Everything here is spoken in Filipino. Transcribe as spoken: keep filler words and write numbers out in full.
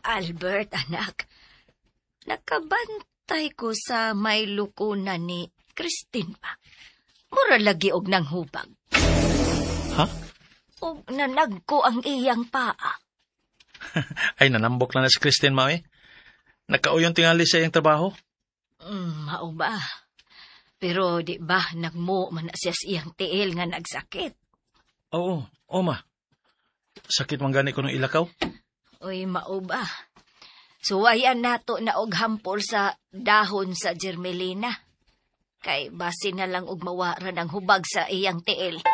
Albert, anak. Nakabantay ko sa may lukunan ni Christine pa. Mura lagi og nang hubag. Ha? Og nanagko ang iyang paa. Ay, nanambok na na si Christine, mami. Nakauyon tingali sa iyang trabaho. Mm, mao ba? Pero di ba nagmo man na siya sa iyang tiil nga nagsakit? Oo, oo ma. Sakit man gani ko ng ilakaw. Uy, mao ba? Suwayan nato na og hampol sa dahon sa germelina. Kay basi na lang og mawaran ang hubag sa iyang tiil.